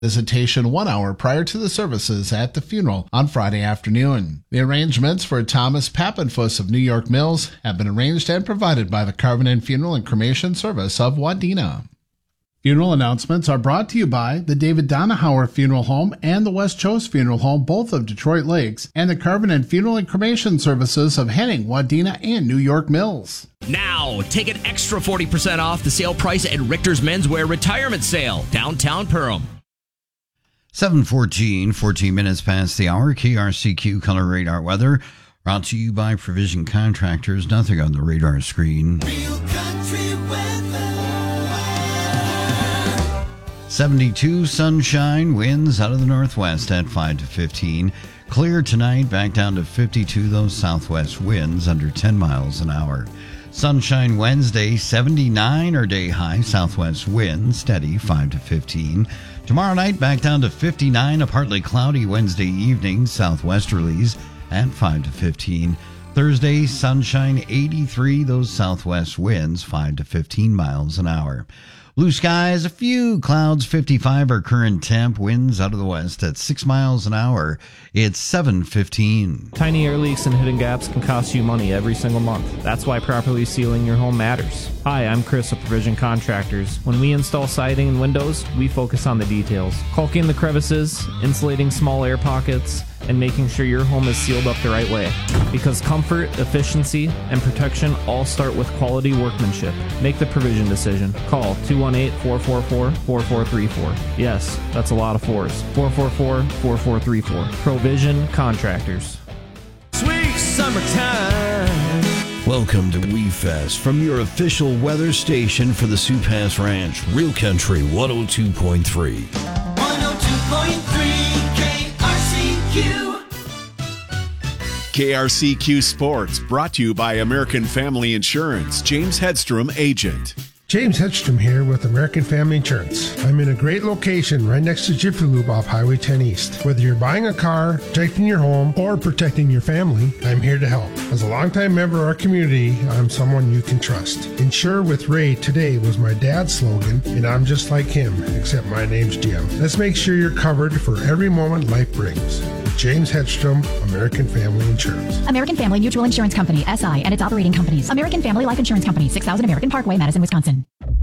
Visitation 1 hour prior to the services at the funeral on Friday afternoon. The arrangements for Thomas Pappenfuss of New York Mills have been arranged and provided by the Carvenan Funeral and Cremation Service of Wadena. Funeral announcements are brought to you by the David Donahauer Funeral Home and the West Chose Funeral Home, both of Detroit Lakes, and the Carvenan Funeral and Cremation Services of Henning, Wadena, and New York Mills. Now, take an extra 40% off the sale price at Richter's Menswear Retirement Sale, downtown Perham. 7:14, 14 minutes past the hour. KRCQ Color Radar Weather brought to you by Provision Contractors. Nothing on the radar screen. Real country weather. 72, sunshine, winds out of the northwest at 5 to 15. Clear tonight, back down to 52, those southwest winds under 10 miles an hour. Sunshine Wednesday, 79 our day high, southwest wind, steady 5 to 15. Tomorrow night, back down to 59, a partly cloudy Wednesday evening, southwesterlies at 5 to 15. Thursday, sunshine 83, those southwest winds 5 to 15 miles an hour. Blue skies, a few clouds, 55 our current temp, winds out of the west at 6 miles an hour. It's 7:15. Tiny air leaks and hidden gaps can cost you money every single month. That's why properly sealing your home matters. Hi, I'm Chris of Provision Contractors. When we install siding and windows, we focus on the details. Caulking the crevices, insulating small air pockets, and making sure your home is sealed up the right way. Because comfort, efficiency, and protection all start with quality workmanship. Make the Provision decision. Call 218-444-4434. Yes, that's a lot of fours. 444-4434. Provision Contractors. Sweet summertime. Welcome to WeFest from your official weather station for the Sioux Pass Ranch, Real Country 102.3. 102.3 KRCQ. KRCQ Sports, brought to you by American Family Insurance. James Hedstrom, agent. James Hedstrom here with American Family Insurance. I'm in a great location right next to Jiffy Lube off Highway 10 East. Whether you're buying a car, protecting your home, or protecting your family, I'm here to help. As a longtime member of our community, I'm someone you can trust. Insure with Ray today was my dad's slogan, and I'm just like him, except my name's Jim. Let's make sure you're covered for every moment life brings. James Hedstrom, American Family Insurance. American Family Mutual Insurance Company, SI, and its operating companies. American Family Life Insurance Company, 6000 American Parkway, Madison, Wisconsin.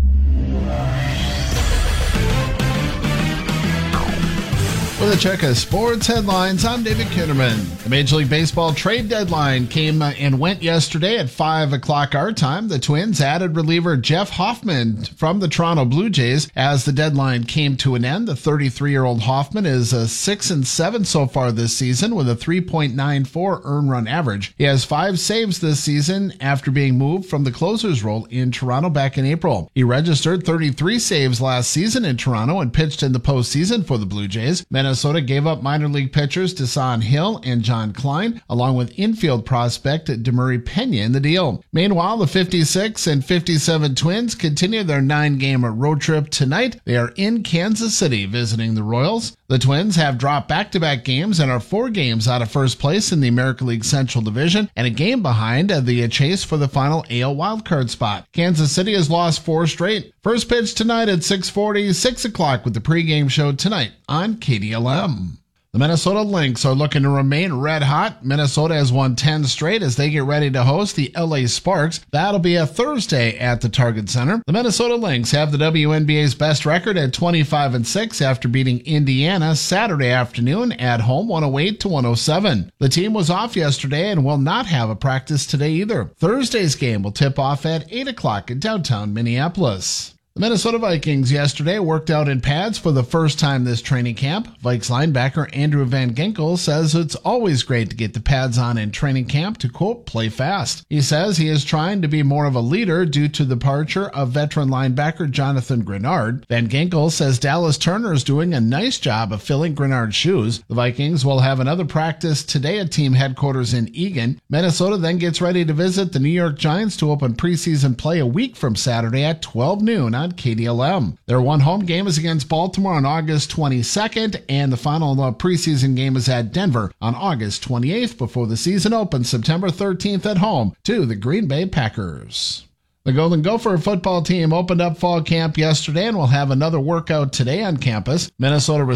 With a check of sports headlines, I'm David Kinderman. The Major League Baseball trade deadline came and went yesterday at 5 o'clock our time. The Twins added reliever Jeff Hoffman from the Toronto Blue Jays as the deadline came to an end. The 33-year-old Hoffman is 6-7 so far this season with a 3.94 earned run average. He has 5 saves this season after being moved from the closer's role in Toronto back in April. He registered 33 saves last season in Toronto and pitched in the postseason for the Blue Jays. Minnesota gave up minor league pitchers Desan Hill and John Klein, along with infield prospect DeMurray Pena in the deal. Meanwhile, the 56 and 57 Twins continue their 9-game road trip tonight. They are in Kansas City visiting the Royals. The Twins have dropped back-to-back games and are 4 games out of first place in the American League Central Division and a game behind the chase for the final AL wildcard spot. Kansas City has lost 4 straight. First pitch tonight at 6:40, 6 o'clock with the pregame show tonight on KDLM. The Minnesota Lynx are looking to remain red hot. Minnesota has won 10 straight as they get ready to host the LA Sparks. That'll be a Thursday at the Target Center. The Minnesota Lynx have the WNBA's best record at 25-6 after beating Indiana Saturday afternoon at home 108-107. The team was off yesterday and will not have a practice today either. Thursday's game will tip off at 8 o'clock in downtown Minneapolis. The Minnesota Vikings yesterday worked out in pads for the first time this training camp. Vikes linebacker Andrew Van Ginkel says it's always great to get the pads on in training camp to, quote, play fast. He says he is trying to be more of a leader due to the departure of veteran linebacker Jonathan Grenard. Van Ginkel says Dallas Turner is doing a nice job of filling Grenard's shoes. The Vikings will have another practice today at team headquarters in Eagan. Minnesota then gets ready to visit the New York Giants to open preseason play a week from Saturday at 12 noon on KDLM. Their one home game is against Baltimore on August 22nd, and the final preseason game is at Denver on August 28th before the season opens September 13th at home to the Green Bay Packers. The Golden Gopher football team opened up fall camp yesterday and will have another workout today on campus. Minnesota